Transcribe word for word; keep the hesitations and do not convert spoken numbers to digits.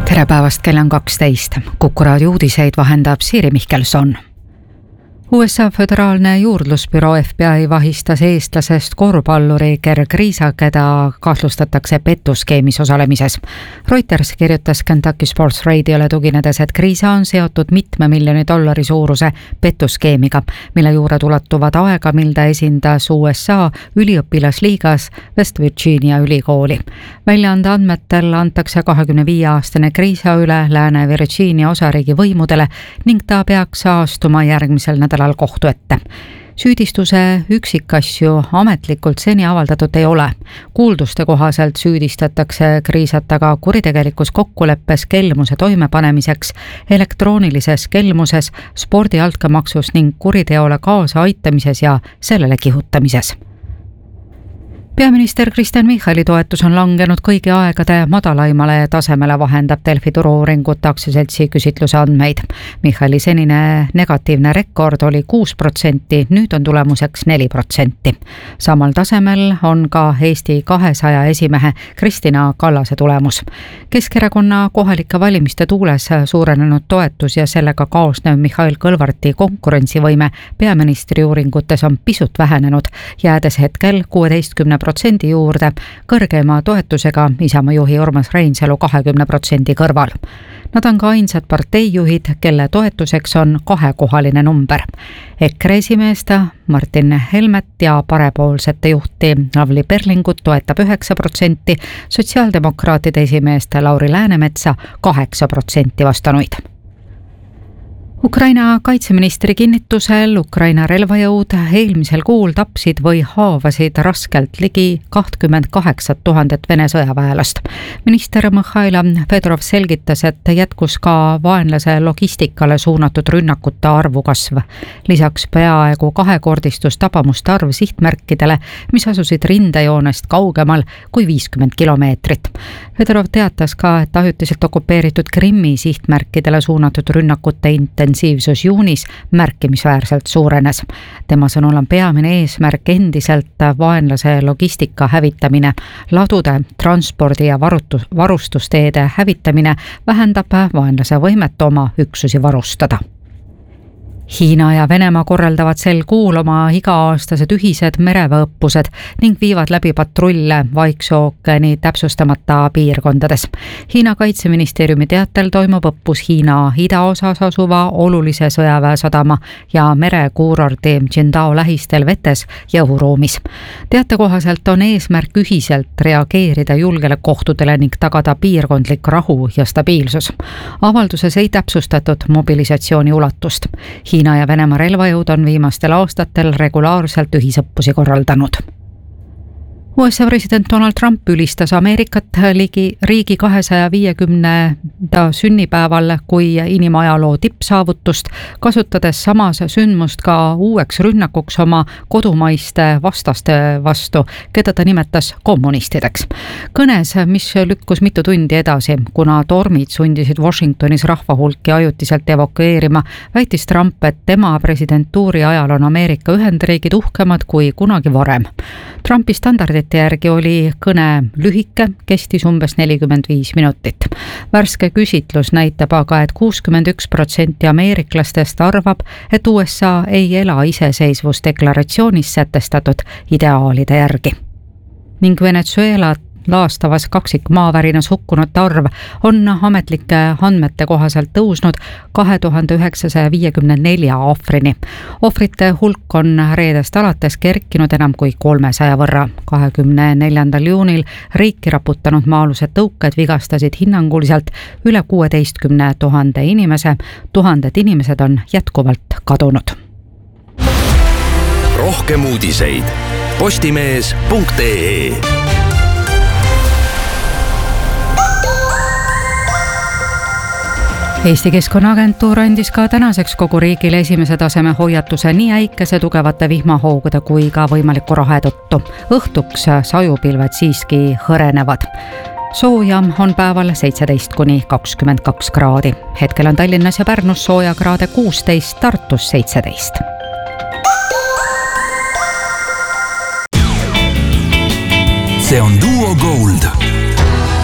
tere päevast, kell on kaksteist. Kuku raadio uudiseid vahendab Siiri Mihkelson. U S A föderaalne juurdlusbüroo F B I vahistas eestlasest korvpalluri Gerg Riisa, keda kahtlustatakse pettuskeemis osalemises. Reuters kirjutas Kentucky Sports Radio'le tuginedes, et Riisa on seotud mitme miljoni dollari suuruse pettuskeemiga, mille juured ulatuvad aega, mil ta esindas U S A üliõpilasliigas West Virginia ülikooli. Väljaande andmetel antakse kahekümne viie aastane Riisa üle Lääne-Virginia osariigi võimudele ning ta peaks astuma järgmisel nädalal kohtu ette. Süüdistuse üksikasju ametlikult seni avaldatud ei ole. Kuulduste kohaselt süüdistatakse Riisat aga kuritegelikus kokkuleppes kelmuse toimepanemiseks, elektroonilises kelmuses, spordi altkäemaksus ning kuriteole kaasa aitamises ja sellele kihutamises. Peaminister Kristen Michali toetus on langenud kõigi aegade madalaimale tasemele, vahendab Delfi Turu-uuringute aktsiaseltsi küsitluse andmeid. Michali senine negatiivne rekord oli kuus protsenti, nüüd on tulemuseks neli protsenti. Samal tasemel on ka Eesti kahesaja esimehe Kristina Kallase tulemus. Keskerakonna kohalike valimiste tuules suurenenud toetus ja sellega kaasnev Mihhail Kõlvarti konkurentsivõime peaministri uuringutes on pisut vähenenud, jäädes hetkel kuueteistkümne protsendi juurde, kõrgema toetusega Isamaa juhi Urmas Reinsalu kahekümne protsendi kõrval. Nad on ka ainsad parteijuhid, kelle toetuseks on kahekohaline number. EKRE esimeest Martin Helmet ja parepoolsete juhti Lavly Perlingut toetab üheksa protsenti, sotsiaaldemokraatide esimeest Lauri Läänemetsa kaheksa protsenti vastanuid. Ukraina kaitseministri kinnitusel Ukraina relvajõud eelmisel kuul tapsid või haavasid raskelt ligi kakskümmend kaheksa tuhandet Vene sõjaväelast. Minister Mihhail Fedorov selgitas, et jätkus ka vaenlase logistikale suunatud rünnakute arvu kasv. Lisaks peaaegu kahekordistus tabamuste arv sihtmärkidele, mis asusid rindejoonest kaugemal kui viiskümmend kilomeetrit. Fedorov teatas ka, et ajutiselt okupeeritud Krimmi sihtmärkidele suunatud rünnakute intensiivsus juunis märkimisväärselt suurenes. Tema sõnul on peamine eesmärk endiselt vaenlase logistika hävitamine. Ladude, transpordi ja varutus, varustusteede hävitamine vähendab vaenlase võimet oma üksusi varustada. Hiina ja Venemaa korraldavad sel kuul oma iga-aastased ühised mereväeõppused ning viivad läbi patrulle Vaikse ookeani täpsustamata piirkondades. Hiina kaitseministeeriumi teatel toimub õppus Hiina idaosas asuva olulise sõjaväesadama ja merekuurordi Qingdao lähistel vetes ja õhuruumis. Teate kohaselt on eesmärk ühiselt reageerida julgeolekuohtudele ning tagada piirkondlik rahu ja stabiilsus. Avalduses ei täpsustatud mobilisatsiooni ulatust. Hiina ja Venemaa relvajõud on viimastel aastatel regulaarselt ühisõppusi korraldanud. U S A president Donald Trump ülistas Ameerikat ligi riigi kahesaja viiekümnenda sünnipäeval kui inimajaloo tippsaavutust, kasutades samas sündmust ka uueks rünnakuks oma kodumaiste vastaste vastu, keda ta nimetas kommunistideks. Kõnes, mis lükkus mitu tundi edasi, kuna tormid sundisid Washingtonis rahvahulki ajutiselt evakueerima, väitis Trump, et tema presidentuuri ajal on Ameerika Ühendriigid uhkemad kui kunagi varem. Trumpi standardid järgi oli kõne lühike, kestis umbes nelikümmend viis minutit. Värske küsitlus näitab aga, et kuuskümmend üks protsenti ameeriklastest arvab, et U S A ei ela iseseisvusdeklaratsioonis sätestatud ideaalide järgi. Ning Venezuela laastavas kaksikmaavärinas hukkunute arv on ametlike andmete kohaselt tõusnud kahe tuhande üheksasaja viiekümne nelja ohvrini. Ohvrite hulk on reedest alates kerkinud enam kui kolmesaja võrra. kahekümne neljandal juunil riiki raputanud maa-alused tõuked vigastasid hinnanguliselt üle kuueteistkümne tuhande inimese. Tuhanded inimesed on jätkuvalt kadunud. Rohkem uudiseid postimees punkt ee. Eesti Keskkonnaagentuur andis ka tänaseks kogu riigile esimese taseme hoiatuse nii äikese tugevate vihmahoogude kui ka võimaliku rahe tõttu. Õhtuks sajupilved siiski hõrenevad. Soojam on päeval seitseteist kuni kakskümmend kaks kraadi. Hetkel on Tallinnas ja Pärnus sooja kraade kuusteist, Tartus seitseteist. See on Duo Gold.